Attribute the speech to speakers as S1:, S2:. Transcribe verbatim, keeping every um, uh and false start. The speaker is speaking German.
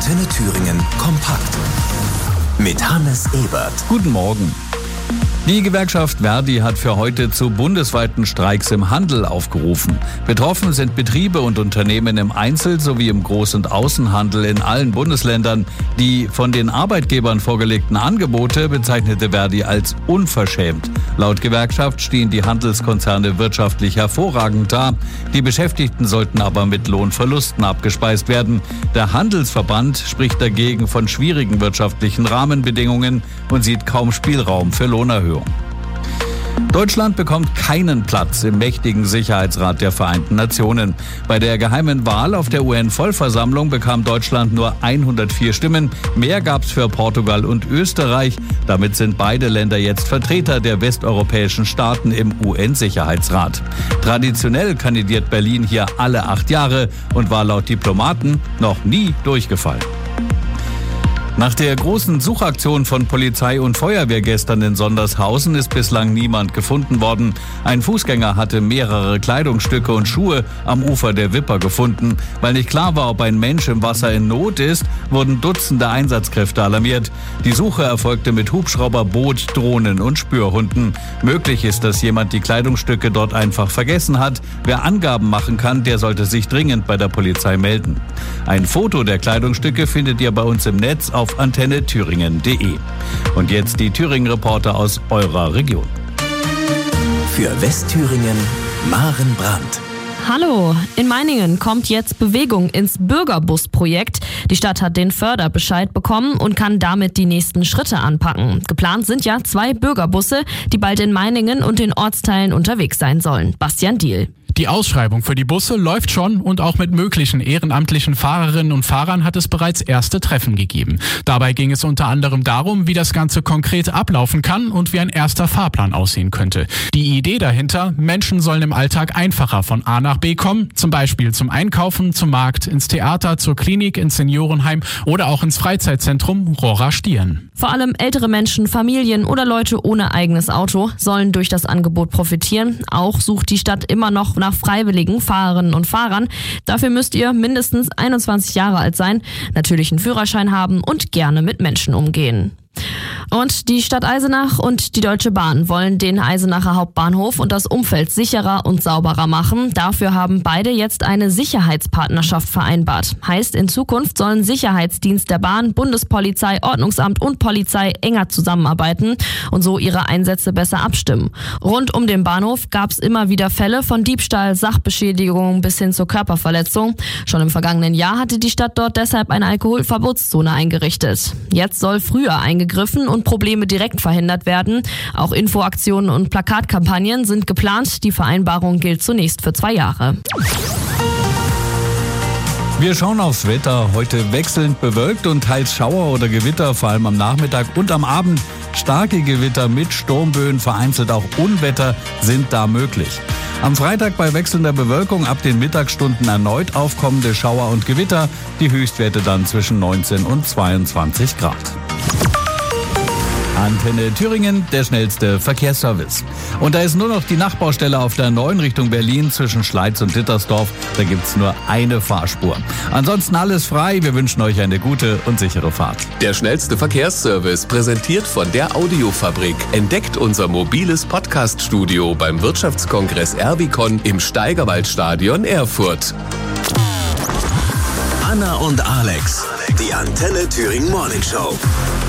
S1: Antenne Thüringen kompakt mit Hannes Ebert.
S2: Guten Morgen. Die Gewerkschaft Verdi hat für heute zu bundesweiten Streiks im Handel aufgerufen. Betroffen sind Betriebe und Unternehmen im Einzel- sowie im Groß- und Außenhandel in allen Bundesländern. Die von den Arbeitgebern vorgelegten Angebote bezeichnete Verdi als unverschämt. Laut Gewerkschaft stehen die Handelskonzerne wirtschaftlich hervorragend da. Die Beschäftigten sollten aber mit Lohnverlusten abgespeist werden. Der Handelsverband spricht dagegen von schwierigen wirtschaftlichen Rahmenbedingungen und sieht kaum Spielraum für Lohnerhöhung. Deutschland bekommt keinen Platz im mächtigen Sicherheitsrat der Vereinten Nationen. Bei der geheimen Wahl auf der U N-Vollversammlung bekam Deutschland nur hundertvier Stimmen. Mehr gab's für Portugal und Österreich. Damit sind beide Länder jetzt Vertreter der westeuropäischen Staaten im U N-Sicherheitsrat. Traditionell kandidiert Berlin hier alle acht Jahre und war laut Diplomaten noch nie durchgefallen. Nach der großen Suchaktion von Polizei und Feuerwehr gestern in Sondershausen ist bislang niemand gefunden worden. Ein Fußgänger hatte mehrere Kleidungsstücke und Schuhe am Ufer der Wipper gefunden. Weil nicht klar war, ob ein Mensch im Wasser in Not ist, wurden Dutzende Einsatzkräfte alarmiert. Die Suche erfolgte mit Hubschrauber, Boot, Drohnen und Spürhunden. Möglich ist, dass jemand die Kleidungsstücke dort einfach vergessen hat. Wer Angaben machen kann, der sollte sich dringend bei der Polizei melden. Ein Foto der Kleidungsstücke findet ihr bei uns im Netz auf auf antenne thüringen punkt de. Und jetzt die Thüringen-Reporter aus eurer Region.
S1: Für Westthüringen Maren Brandt.
S3: Hallo, in Meiningen kommt jetzt Bewegung ins Bürgerbus-Projekt. Die Stadt hat den Förderbescheid bekommen und kann damit die nächsten Schritte anpacken. Geplant sind ja zwei Bürgerbusse, die bald in Meiningen und den Ortsteilen unterwegs sein sollen. Bastian Diehl.
S4: Die Ausschreibung für die Busse läuft schon und auch mit möglichen ehrenamtlichen Fahrerinnen und Fahrern hat es bereits erste Treffen gegeben. Dabei ging es unter anderem darum, wie das Ganze konkret ablaufen kann und wie ein erster Fahrplan aussehen könnte. Die Idee dahinter, Menschen sollen im Alltag einfacher von A nach B kommen, zum Beispiel zum Einkaufen, zum Markt, ins Theater, zur Klinik, ins Seniorenheim oder auch ins Freizeitzentrum Rohrer-Stieren.
S3: Vor allem ältere Menschen, Familien oder Leute ohne eigenes Auto sollen durch das Angebot profitieren. Auch sucht die Stadt immer noch nach freiwilligen Fahrerinnen und Fahrern. Dafür müsst ihr mindestens einundzwanzig Jahre alt sein, natürlich einen Führerschein haben und gerne mit Menschen umgehen. Und die Stadt Eisenach und die Deutsche Bahn wollen den Eisenacher Hauptbahnhof und das Umfeld sicherer und sauberer machen. Dafür haben beide jetzt eine Sicherheitspartnerschaft vereinbart. Heißt, in Zukunft sollen Sicherheitsdienst der Bahn, Bundespolizei, Ordnungsamt und Polizei enger zusammenarbeiten und so ihre Einsätze besser abstimmen. Rund um den Bahnhof gab es immer wieder Fälle von Diebstahl, Sachbeschädigung bis hin zur Körperverletzung. Schon im vergangenen Jahr hatte die Stadt dort deshalb eine Alkoholverbotszone eingerichtet. Jetzt soll früher eingegriffen und Probleme direkt verhindert werden. Auch Infoaktionen und Plakatkampagnen sind geplant. Die Vereinbarung gilt zunächst für zwei Jahre.
S2: Wir schauen aufs Wetter. Heute wechselnd bewölkt und teils Schauer oder Gewitter, vor allem am Nachmittag und am Abend. Starke Gewitter mit Sturmböen, vereinzelt auch Unwetter sind da möglich. Am Freitag bei wechselnder Bewölkung ab den Mittagsstunden erneut aufkommende Schauer und Gewitter. Die Höchstwerte dann zwischen neunzehn und zweiundzwanzig Grad. Antenne Thüringen, der schnellste Verkehrsservice. Und da ist nur noch die Nachbaustelle auf der neuen Richtung Berlin zwischen Schleiz und Dittersdorf. Da gibt's nur eine Fahrspur. Ansonsten alles frei. Wir wünschen euch eine gute und sichere Fahrt.
S5: Der schnellste Verkehrsservice, präsentiert von der Audiofabrik. Entdeckt unser mobiles Podcast-Studio beim Wirtschaftskongress Erbicon im Steigerwaldstadion Erfurt.
S1: Anna und Alex, die Antenne Thüringen Morning Show.